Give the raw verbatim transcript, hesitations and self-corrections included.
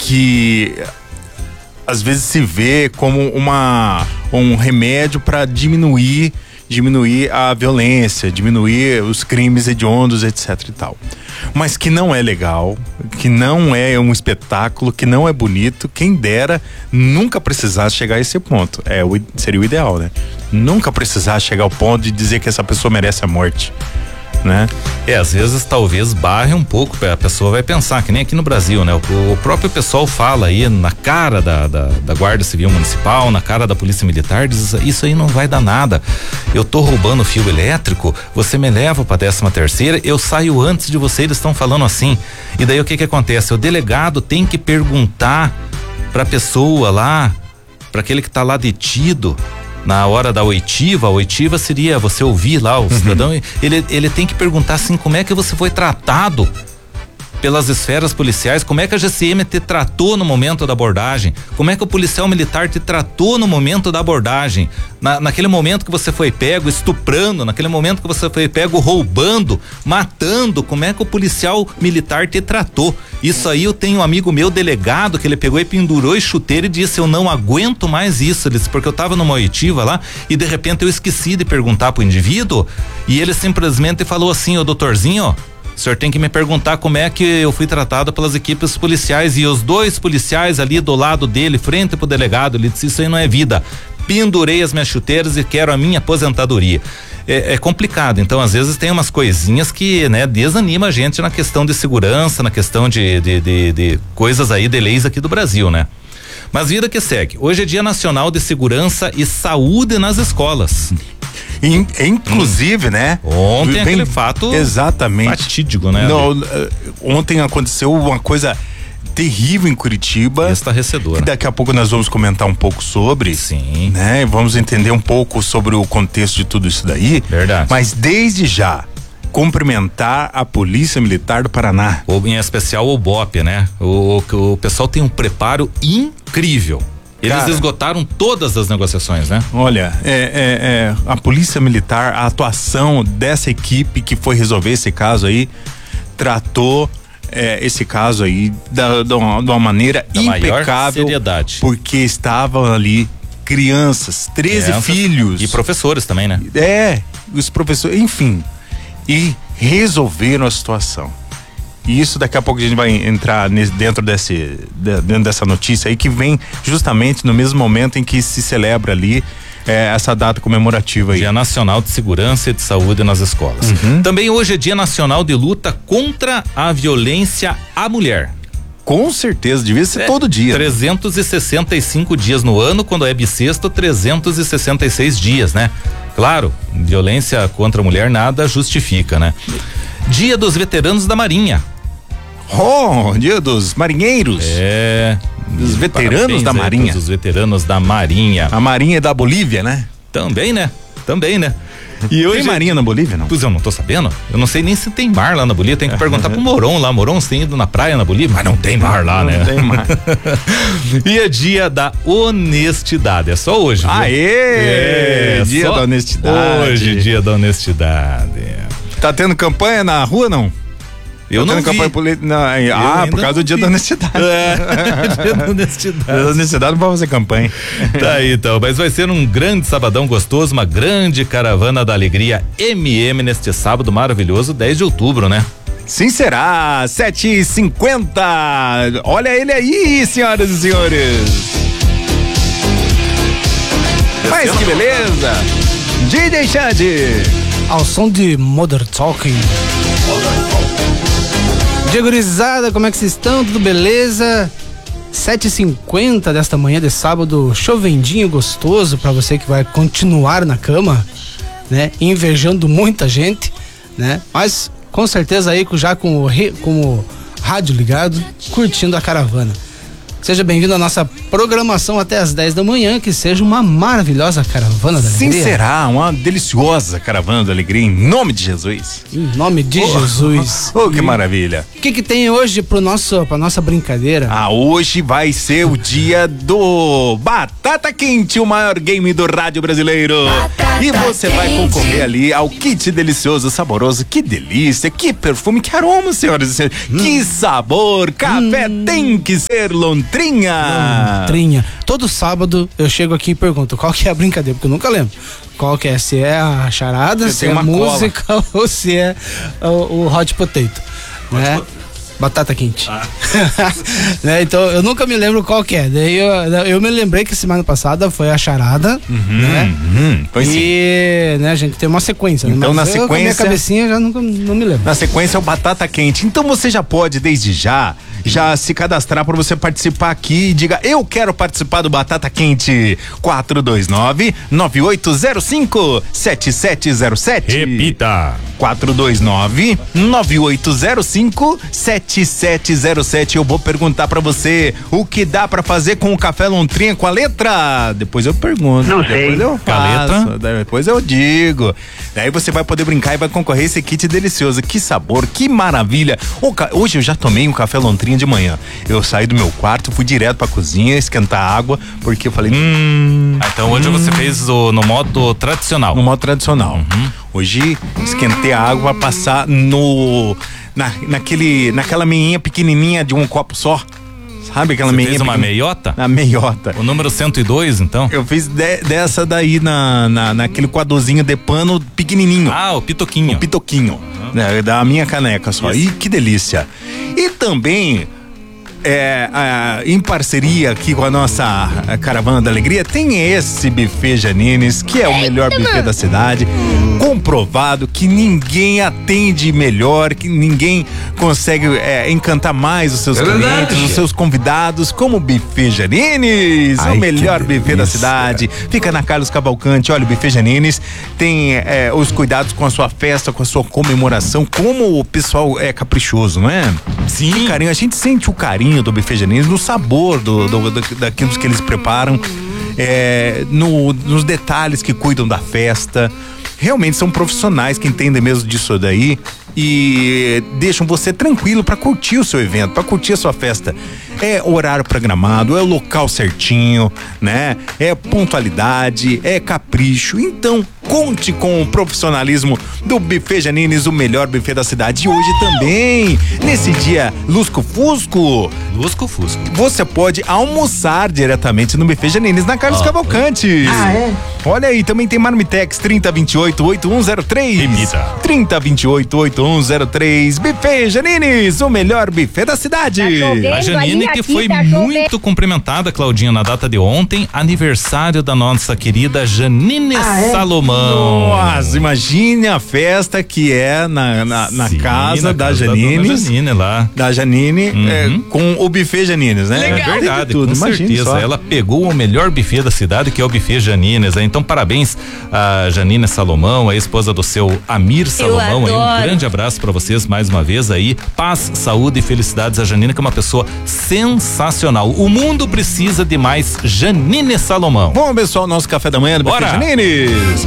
que às vezes se vê como uma, um remédio para diminuir, diminuir a violência, diminuir os crimes hediondos, etc e tal. Mas que não é legal, que não é um espetáculo, que não é bonito. Quem dera nunca precisar chegar a esse ponto. É, seria o ideal, né? Nunca precisar chegar ao ponto de dizer que essa pessoa merece a morte, né? É, às vezes talvez barre um pouco, a pessoa vai pensar, que nem aqui no Brasil, né? O, o próprio pessoal fala aí na cara da, da, da Guarda Civil Municipal, na cara da Polícia Militar, diz, isso aí não vai dar nada. Eu tô roubando fio elétrico, você me leva pra décima terceira, eu saio antes de você, eles estão falando assim. E daí o que que acontece? O delegado tem que perguntar pra pessoa lá, pra aquele que tá lá detido, na hora da oitiva, a oitiva seria você ouvir lá o uhum. cidadão, ele, ele tem que perguntar assim, como é que você foi tratado pelas esferas policiais, como é que a G C M te tratou no momento da abordagem, como é que o policial militar te tratou no momento da abordagem, na, naquele momento que você foi pego estuprando, naquele momento que você foi pego roubando, matando, como é que o policial militar te tratou. Isso aí eu tenho um amigo meu delegado que ele pegou e pendurou e chuteira e disse, eu não aguento mais isso, ele disse, porque eu tava numa oitiva lá e de repente eu esqueci de perguntar pro indivíduo e ele simplesmente falou assim, ô doutorzinho, o senhor tem que me perguntar como é que eu fui tratado pelas equipes policiais, e os dois policiais ali do lado dele, frente pro delegado, ele disse, isso aí não é vida, pendurei as minhas chuteiras e quero a minha aposentadoria. É, é complicado, então às vezes tem umas coisinhas que, né, desanima a gente na questão de segurança, na questão de, de, de, de coisas aí, de leis aqui do Brasil, né? Mas vida que segue, hoje é Dia Nacional de Segurança e Saúde nas Escolas. In, inclusive, hum. né? Ontem bem, aquele fato exatamente fatídico, né? Não, ontem aconteceu uma coisa terrível em Curitiba. Estarrecedora. Daqui a pouco nós vamos comentar um pouco sobre. Sim. Né? Vamos entender um pouco sobre o contexto de tudo isso daí. Verdade. Mas desde já, cumprimentar a Polícia Militar do Paraná. Ou em especial o B O P, né? O, o, o pessoal tem um preparo incrível. Eles Cara, esgotaram todas as negociações, né? Olha, é, é, é, a Polícia Militar, a atuação dessa equipe que foi resolver esse caso aí, tratou é, esse caso aí da, da, uma, de uma maneira da impecável. Maior seriedade. Porque estavam ali crianças, treze crianças filhos. E professores também, né? É, os professores, enfim. E resolveram a situação. E isso daqui a pouco a gente vai entrar nesse, dentro, desse, dentro dessa notícia aí, que vem justamente no mesmo momento em que se celebra ali é, essa data comemorativa aí. Dia Nacional de Segurança e de Saúde nas Escolas. Uhum. Também hoje é Dia Nacional de Luta contra a Violência à Mulher. Com certeza, devia ser é, todo dia. trezentos e sessenta e cinco dias no ano, quando é bissexto, trezentos e sessenta e seis dias, né? Claro, violência contra a mulher nada justifica, né? Dia dos Veteranos da Marinha. Oh, Dia dos Marinheiros. É. Dos veteranos da Marinha. Os veteranos da Marinha. A Marinha é da Bolívia, né? Também, né? Também, né? E hoje... Tem Marinha na Bolívia, não? Pois eu não tô sabendo. Eu não sei nem se tem mar lá na Bolívia. Tem que perguntar pro Moron lá. Moron, você tem ido na praia na Bolívia? Mas não tem mar lá, não né? Não tem mar. E é Dia da Honestidade. É só hoje. Aê! É, dia da honestidade. Hoje, Dia da Honestidade. Tá tendo campanha na rua, não? Eu tá não vi. Campanha política, não, ah, por causa do Dia vi. da Honestidade. É, Dia da Honestidade. Dia da Honestidade não vai fazer campanha. Tá aí, então, mas vai ser um grande sabadão gostoso, uma grande caravana da alegria M M neste sábado maravilhoso, dez de outubro, né? Sim, será, sete e cinquenta. Olha ele aí, senhoras e senhores. Mas que beleza. D J Xande. Ao som de Modern Talking. Dia gurizada, como é que vocês estão? Tudo beleza? sete e cinquenta desta manhã de sábado, chovendinho gostoso pra você que vai continuar na cama, né? Invejando muita gente, né? Mas com certeza aí já com o, re, com o rádio ligado, curtindo a caravana. Seja bem-vindo à nossa programação até as dez da manhã, que seja uma maravilhosa caravana da alegria. Sim, será uma deliciosa caravana da alegria, em nome de Jesus. Em nome de oh, Jesus. Oh, que maravilha. O que que tem hoje pro nosso, pra nossa brincadeira? Ah, hoje vai ser o dia do Batata Quente, o maior game do rádio brasileiro. Batata E você vai concorrer ali ao kit delicioso, saboroso. Que delícia, que perfume, que aroma, senhoras e senhores. Hum. Que sabor, café hum. tem que ser Lontrinha. Lontrinha. Todo sábado eu chego aqui e pergunto qual que é a brincadeira, porque eu nunca lembro. Qual que é, se é a charada, eu se é a música cola. Ou se é o, o hot potato, hot né? Potato. Batata quente. Ah. Né? Então eu nunca me lembro qual que é. Daí eu, eu me lembrei que semana passada foi a charada, uhum, né? Uhum, e sim. Né, a gente tem uma sequência. Então, né? na eu, sequência. Com a minha cabecinha já nunca não me lembro. Na sequência é o batata quente. Então você já pode, desde já, já se cadastrar para você participar aqui e diga: eu quero participar do Batata Quente. quatro dois nove, nove oito zero cinco, sete sete zero sete. Repita: quatro dois nove, nove oito zero cinco, sete sete zero sete. Eu vou perguntar pra você o que dá pra fazer com o café Lontrinha com a letra. Depois eu pergunto. Não sei. Depois eu faço, a letra? Depois eu digo. Daí você vai poder brincar e vai concorrer esse kit delicioso. Que sabor, que maravilha. Hoje eu já tomei um café Lontrinha de manhã. Eu saí do meu quarto, fui direto pra cozinha esquentar água, porque eu falei, hum. Ah, então hoje hum, você fez o, no modo tradicional. No modo tradicional. Uhum. Hoje esquentei a água pra passar no na, naquele, naquela meinha pequenininha de um copo só. Sabe aquela Você meinha? Fez uma pequena... meiota? Na meiota. O número cento e dois, então? Eu fiz de, dessa daí na, na, naquele quadrozinho de pano pequenininho. Ah, o pitoquinho. O pitoquinho. Uhum. Né, da minha caneca só. Isso. E que delícia. E também... É, a, em parceria aqui com a nossa a Caravana da Alegria, tem esse buffet Janines, que é o melhor buffet da cidade, comprovado que ninguém atende melhor, que ninguém consegue é, encantar mais os seus é clientes, verdade. Os seus convidados, como o buffet Janines. Ai, o melhor buffet da cidade, fica na Carlos Cavalcante. Olha, o buffet Janines tem é, os cuidados com a sua festa, com a sua comemoração, como o pessoal é caprichoso, não é? Sim. Que carinho, a gente sente o carinho do buffet Janines, no sabor do, do, do, daquilo que eles preparam, é, no, nos detalhes que cuidam da festa. Realmente são profissionais que entendem mesmo disso daí e deixam você tranquilo para curtir o seu evento, para curtir a sua festa. É horário programado, é o local certinho, né? É pontualidade, é capricho. Então, conte com o profissionalismo do Buffet Janines, o melhor buffet da cidade. E hoje também, nesse dia lusco-fusco, lusco-fusco, você pode almoçar diretamente no Buffet Janines na Carlos oh, Cavalcante. Ah, é? Olha aí, também tem Marmitex trinta vinte e oito, oito um zero três. Repita. trinta vinte e oito, oito um zero três. Buffet Janines, o melhor buffet da cidade. Tá a Janine que foi tá muito cumprimentada, Claudinha, na data de ontem, aniversário da nossa querida Janine ah, é? Salomão. Nossa, imagine a festa que é na, na, na Sim, casa na da casa Janine. Da Janine lá. Da Janine, uhum. é, com o buffet Janines, né? Legal. É verdade, tudo, com certeza. Só. Ela pegou o melhor buffet da cidade, que é o buffet Janines. Então, parabéns a Janine Salomão, a esposa do seu Amir Salomão. Aí, um grande abraço pra vocês mais uma vez aí. Paz, saúde e felicidades a Janine, que é uma pessoa sensacional. O mundo precisa de mais Janine Salomão. Vamos abençoar o nosso café da manhã do Buffet Janines.